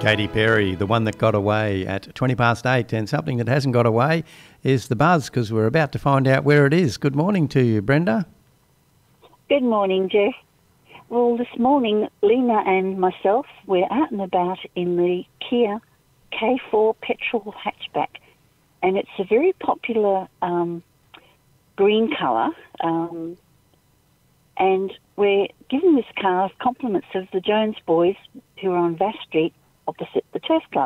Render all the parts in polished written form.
Katy Perry, the one that got away at 20 past 8, and something that hasn't got away is the buzz, because we're about to find out where it is. Good morning to you, Brenda. Good morning, Jeff. Well, this morning, Lena and myself, we're out and about in the Kia K4 petrol hatchback, and it's a very popular green colour, and we're giving this car compliments of the Jones boys who are on Vass Street opposite the Turf Club.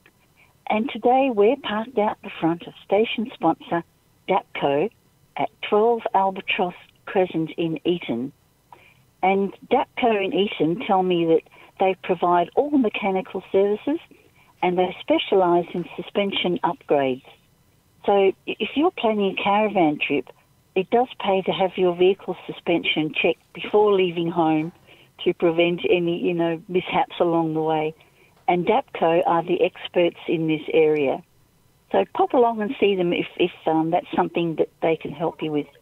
And today we're parked out the front of station sponsor Dapco at 12 Albatross Crescent in Eaton. And Dapco in Eaton tell me that they provide all mechanical services and they specialise in suspension upgrades. So if you're planning a caravan trip, it does pay to have your vehicle suspension checked before leaving home to prevent any, mishaps along the way. And Dapco are the experts in this area. So pop along and see them if that's something that they can help you with.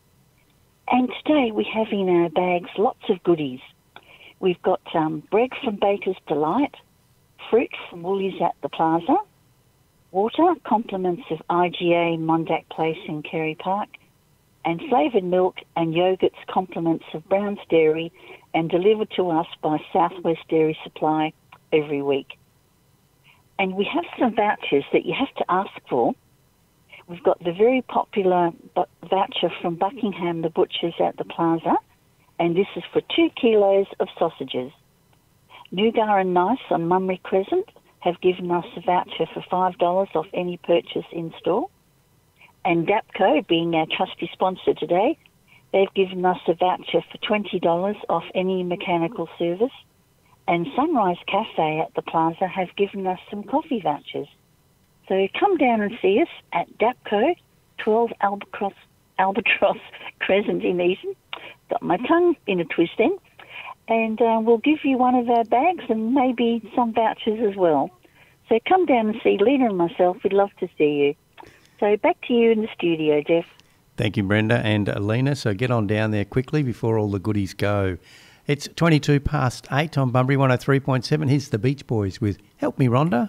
And today we have in our bags lots of goodies. We've got bread from Baker's Delight, fruit from Woolies at the Plaza, water, compliments of IGA Mondack Place in Kerry Park, and flavoured milk and yogurts, compliments of Brown's Dairy, and delivered to us by Southwest Dairy Supply every week. And we have some vouchers that you have to ask for. We've got the very popular voucher from Buckingham, the butchers at the Plaza, and this is for 2 kilos of sausages. Nougat and Nice on Mummery Crescent have given us a voucher for $5 off any purchase in store. And Dapco, being our trusty sponsor today, they've given us a voucher for $20 off any mechanical service. And Sunrise Cafe at the Plaza have given us some coffee vouchers. So come down and see us at Dapco, 12 Albatross Crescent in Eaton. Got my tongue in a twist then. And we'll give you one of our bags and maybe some vouchers as well. So come down and see Lena and myself. We'd love to see you. So back to you in the studio, Jeff. Thank you, Brenda and Lena. So get on down there quickly before all the goodies go. It's 22 past 8 on Bunbury 103.7. Here's the Beach Boys with Help Me, Rhonda.